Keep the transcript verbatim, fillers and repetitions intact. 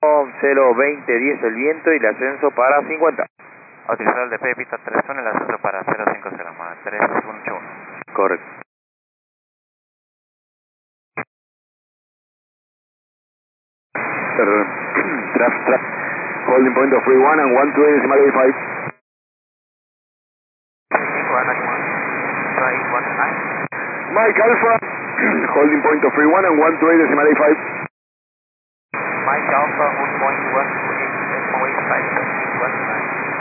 cero veinte diez el viento y el ascenso para cincuenta. Autorizado el D P, pista tres uno, el ascenso para cero cinco cero más tres uno ocho uno. Correcto. Traf, traf. Holding point of three one and one two eight decimal eight five. Mike Alpha, holding point of three one and one two eight decimal eight five. Mike Alpha, one point one.